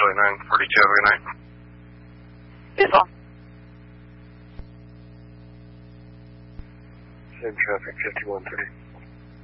Charlie 942, have a good night. Beautiful. Same traffic, 5130.